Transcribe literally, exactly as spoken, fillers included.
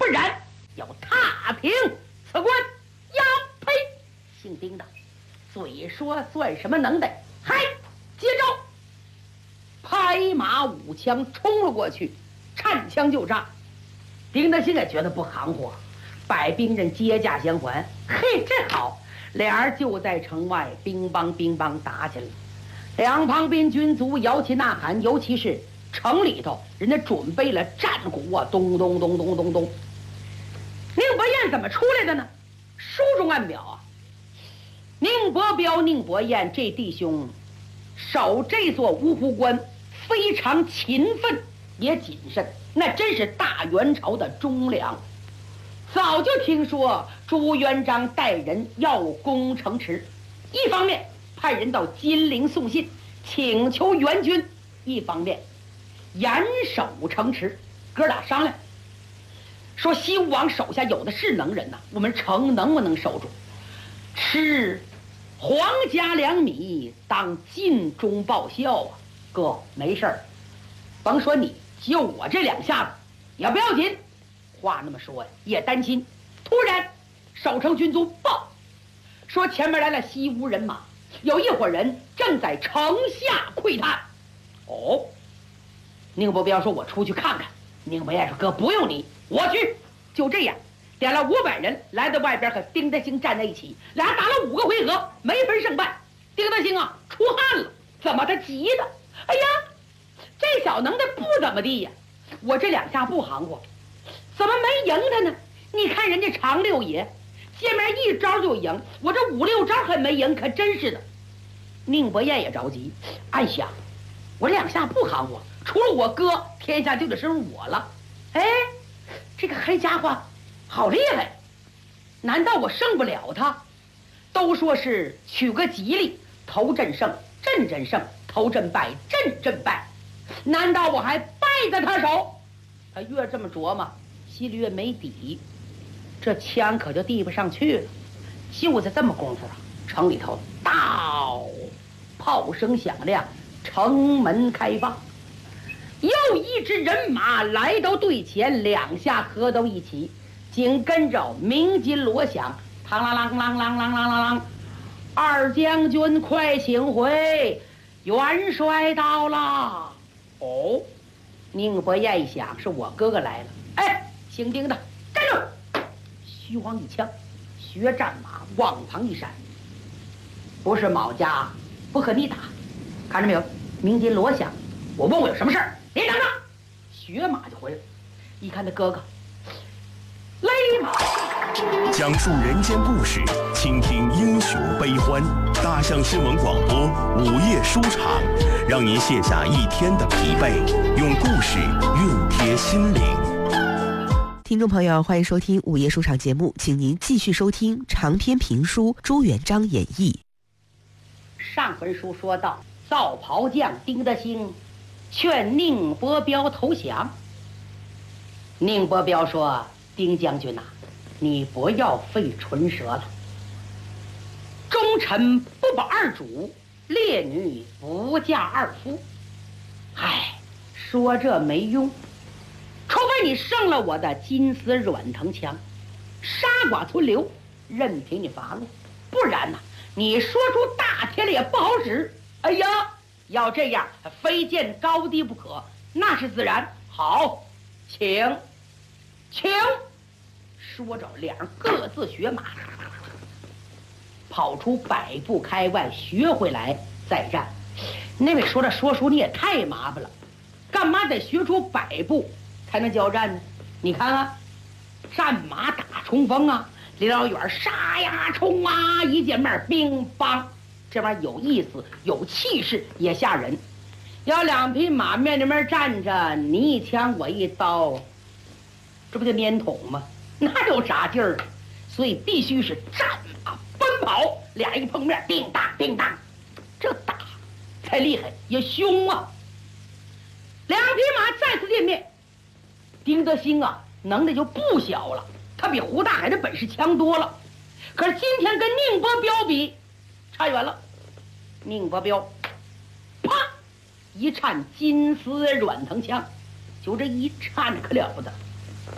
不然要踏平此关。呀呸！姓丁的，嘴说算什么能耐？嗨，接招！拍马舞枪冲了过去，颤枪就炸。丁德兴也觉得不含糊，百兵刃接驾相还。嘿，真好！俩人就在城外乒乓乒乓打起来了。两旁边军卒摇旗呐喊，尤其是城里头，人家准备了战鼓啊，咚咚咚咚咚咚。宁伯彦怎么出来的呢？书中暗表啊，宁伯彪、宁伯彦这弟兄守这座芜湖关非常勤奋也谨慎，那真是大元朝的忠良。早就听说朱元璋带人要攻城池，一方面派人到金陵送信请求援军，一方面严守城池。哥俩商量说，西吴王手下有的是能人呐、啊，我们城能不能守住？吃皇家粮米当尽忠报效啊！哥，没事儿，甭说你，就我这两下子也不要紧。话那么说呀，也担心。突然，守城军卒报说，前面来了西吴人马，有一伙人正在城下窥探。哦，宁伯彪说：“我出去看看。”宁伯彦说：“哥，不用你，我去。”就这样，点了五百人来到外边，和丁德兴站在一起，俩人打了五个回合，没分胜败。丁德兴啊，出汗了，怎么他急的？哎呀，这小能耐不怎么地呀！我这两下不含糊，怎么没赢他呢？你看人家常六爷，见面一招就赢，我这五六招还没赢，可真是的。宁伯彦也着急，暗想：我两下不含糊，除了我哥，天下就得是我了。哎，这个黑家伙好厉害，难道我胜不了他？都说是取个吉利，头阵胜，阵阵胜，头阵败，阵阵败，难道我还败在他手？他越这么琢磨，心里越没底，这枪可就递不上去了。就在这么功夫啊，城里头到炮声响亮，城门开放，又一支人马来到队前，两下合到一起，紧跟着鸣金锣响，嘡啷啷啷啷啷啷啷啷，二将军快请回，元帅到了。哦，宁伯彦一想，是我哥哥来了。哎，姓丁的，站住！虚晃一枪，学战马往旁一闪，不是卯家，不和你打。看着没有，鸣金锣响，我问我有什么事儿，你等着。学马就回来，一看他哥哥，来立马。 讲述人间故事，倾听英雄悲欢。大象新闻广播午夜书场，让您卸下一天的疲惫，用故事熨贴心灵。 听众朋友，欢迎收听午夜书场节目，请您继续收听长篇评书《朱元璋演义》。 上回书说到，造袍将丁德兴劝宁伯彪投降。宁伯彪说：“丁将军呐、啊，你不要费唇舌了。忠臣不保二主，烈女不嫁二夫。唉，说这没用，除非你胜了我的金丝软藤枪，杀剐存留，任凭你发落，不然呢、啊，你说出大天了也不好使。哎呀，要这样非见高低不可，那是自然。好，请，请。”说着，两人各自学马，跑出百步开外，学回来再战。那位说了，说书你也太麻烦了，干嘛得学出百步才能交战呢？你看啊，战马打冲锋啊，离老远杀呀冲啊，一见面乒乓，这玩意儿有意思，有气势，也吓人。要两匹马面对面站着，你一枪我一刀，这不就粘桶吗？哪有啥劲儿？所以必须是战马奔跑，俩一碰面，叮当叮当，这打才厉害也凶啊！两匹马再次见面，丁德兴啊，能耐就不小了，他比胡大海的本事强多了。可是今天跟宁伯彪比，差远了。宁伯彪，啪一颤金丝软藤枪，就这一颤可了不得。